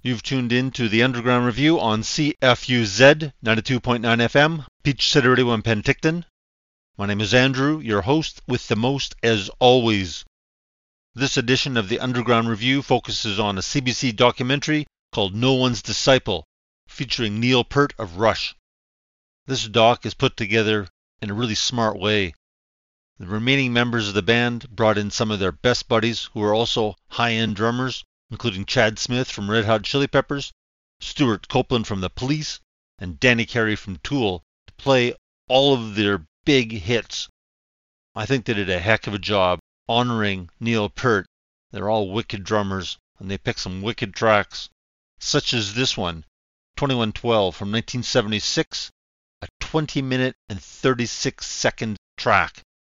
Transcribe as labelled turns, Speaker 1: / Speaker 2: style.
Speaker 1: You've tuned in to the Underground Review on CFUZ 92.9 FM, Peach City Radio in Penticton. My name is Andrew, your host with the most as always. This edition of the Underground Review focuses on a CBC documentary called No One's Disciple, featuring Neil Peart of Rush. This doc is put together in a really smart way. The remaining members of the band brought in some of their best buddies who are also high-end drummers, including Chad Smith from Red Hot Chili Peppers, Stuart Copeland from The Police, and Danny Carey from Tool to play all of their big hits. I think they did a heck of a job honoring Neil Peart. They're all wicked drummers, and they picked some wicked tracks, such as this one, 2112 from 1976, a 20-minute and 36-second track.